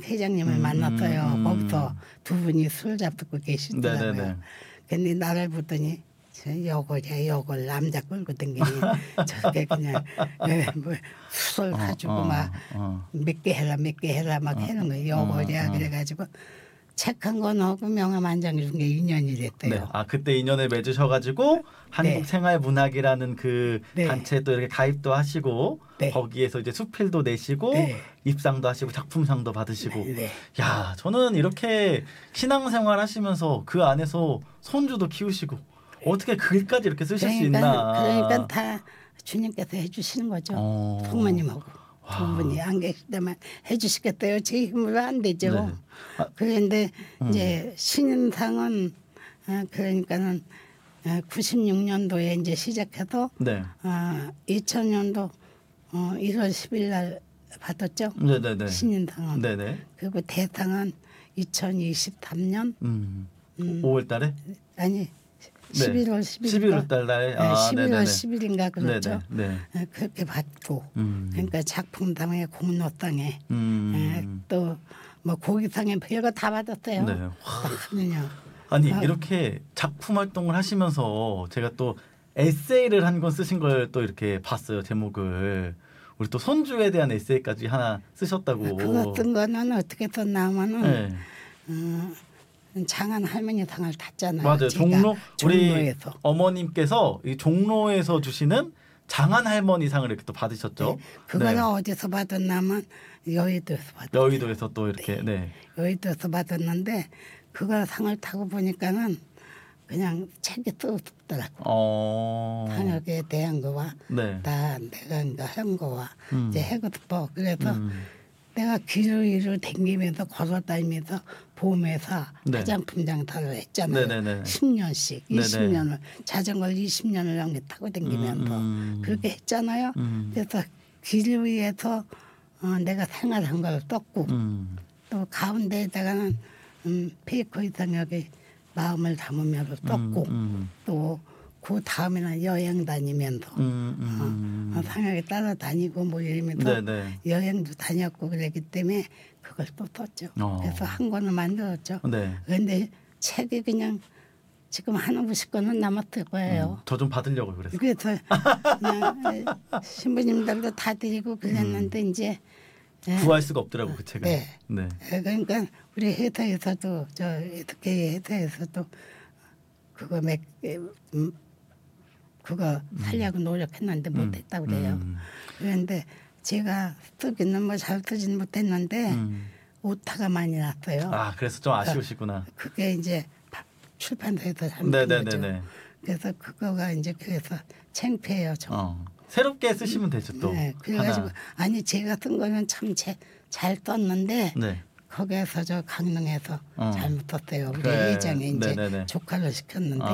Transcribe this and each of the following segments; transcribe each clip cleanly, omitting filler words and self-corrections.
회장님을 만났어요. 거기서 두 분이 술 잡고 계시더라고요. 네네네. 근데 나를 보더니 요걸 남자 끌고 댕기니 저게 그냥 뭐 술을 사주고 막 몇 개 해라 막 하는 거예요. 요거야 그래가지고 책 한 권 하고 명함1장 준 게 인연이 됐대요. 네. 아 그때 인연을 맺으셔가지고 한국생활문학이라는 그 단체에 또 이렇게 가입도 하시고 거기에서 이제 수필도 내시고 입상도 하시고 작품상도 받으시고. 야 저는 이렇게 신앙생활 하시면서 그 안에서 손주도 키우시고 어떻게 글까지 이렇게 쓰실 수 있나. 그러니까 다 주님께서 해주시는 거죠. 부모님하고. 두 분이 안 계실 때만 해주시겠대요. 제 힘으로 안 되죠. 그런데 이제 신인상은 그러니까는 96년도에 이제 시작해서 2000년도 1월 10일 날 받았죠. 네네네. 신인상은. 네네. 그리고 대상은 2023년 5월 달에? 아니 11월 11월 달에 11월 10일인가 그렇죠. 네네. 그렇게 받고 그러니까 작품상에 공로상에 또 뭐 고기상에 별거 다 받았어요. 네. 그냥. 아니 이렇게 작품 활동을 하시면서 제가 또 에세이를 한 권 쓰신 걸 또 이렇게 봤어요. 제목을. 우리 또 손주에 대한 에세이까지 하나 쓰셨다고. 그거 쓴 거는 어떻게 썼냐면은 장안 할머니 상을 탔잖아요. 맞아요. 종로에서. 우리 종로에서. 어머님께서 이 종로에서 주시는 장안 할머니 상을 이렇게 또 받으셨죠. 그거는 어디서 받았냐면 여의도에서 받았어요. 여의도에서 또 이렇게. 여의도에서 받았는데 그거 상을 타고 보니까는 그냥 책이 뜨겁더라고. 상역에 대한 거와 다 내가 한 거와 이제 해고 싶어. 그래서 내가 길을 위로 댕기면서 걸어다니면서 봄에서 화장품 장사를 했잖아요. 10년씩 20년을 자전거를 20년을 넘게 타고 댕기면서 그렇게 했잖아요. 그래서 길 위에서 내가 생활한 걸 썼고 또 가운데에다가는 페이커 이상역에 마음을 담으면서 썼고 또 그 다음에는 여행 다니면서 상역에 따라다니고 뭐 이러면서 여행도 다녔고 그랬기 때문에 그걸 또 썼죠. 그래서 한 권을 만들었죠. 그런데 책이 그냥 지금 한 50권은 남았을 거예요. 저 좀 받으려고 그래서. 그래서 그냥 신부님들도 다 드리고 그랬는데 이제 구할 수가 없더라고 그 책은. 그러니까 우리 회사에서도 저 에듀케이 회사에서도 그거 하려고 노력했는데 못했다고 그래요. 그런데 제가 쓰기는 뭐 잘 쓰지는 못했는데 오타가 많이 났어요. 아 그래서 좀 아쉬우시구나. 그게 이제 출판사에서 잘못한 거죠. 그래서 그거가 이제 그래서 창피해요. 새롭게 쓰시면 되죠 또. 그래가지고 아니 제가 쓴 거는 참 잘 썼는데 거기에서 저 강릉에서 잘못 썼어요. 우리 회장이 이제 조카를 시켰는데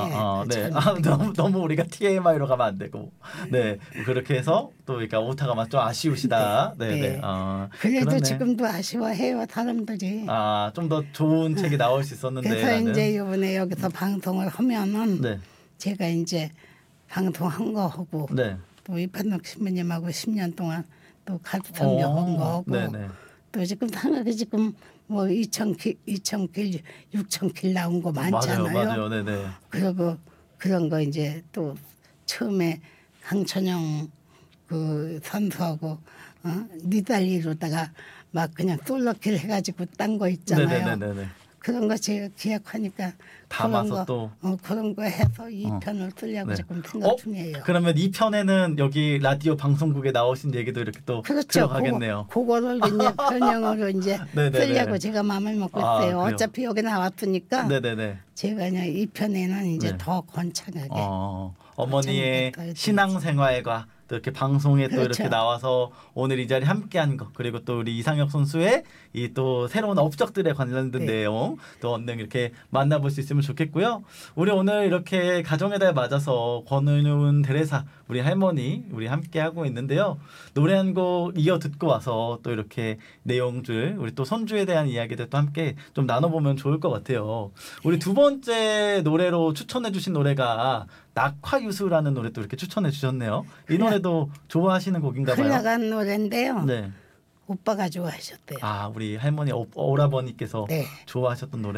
너무 우리가 TMI로 가면 안 되고 그렇게 해서 또 그러니까 오타가 좀 아쉬우시다. 그래도 그러네. 지금도 아쉬워해요 사람들이. 좀 더 좋은 책이 나올 수 있었는데. 그래서 나는. 이제 이번에 여기서 방송을 하면은 제가 이제 방송한 거 하고 또 이판덕 신부님하고 10년 동안 또 가수 선교한 거 하고 또 지금 상하게 지금 뭐 2,000길, 6,000길 나온 거 많잖아요. 맞아요. 그리고 그런 거 이제 또 처음에 강천영 그 선수하고 니달리로다가 막 그냥 솔로길 해가지고 딴 거 있잖아요. 그런 거 제가 기획하니까 담아서 또 그런 거 해서 2편을 쓰려고 지금 생각 중이에요. 그러면 2편에는 여기 라디오 방송국에 나오신 얘기도 이렇게 또 들어가겠네요. 그거를 이제 편형으로 이제 쓰려고 제가 마음을 먹고 있어요. 어차피 여기 나왔으니까 제가 그냥 2편에는 이제 더 건창하게 어머니의 신앙생활과 또 이렇게 방송에 또 이렇게 나와서 오늘 이 자리 함께한 거 그리고 또 우리 이상혁 선수의 이 또 새로운 업적들에 관련된 내용 또 언능 이렇게 만나볼 수 있으면 좋겠고요. 우리 오늘 이렇게 가정의 달 맞아서 권은윤 대레사 우리 할머니 우리 함께 하고 있는데요. 노래 한 곡 이어 듣고 와서 또 이렇게 내용들 우리 또 손주에 대한 이야기들 또 함께 좀 나눠보면 좋을 것 같아요. 우리 두 번째 노래로 추천해 주신 노래가 낙화유수라는 노래도 이렇게 추천해 주셨네요. 이 노래도 좋아하시는 곡인가 봐요. 흘러간 노래인데요. 오빠가 좋아하셨대요. 아 우리 할머니 오라버니께서 네. 좋아하셨던 노래.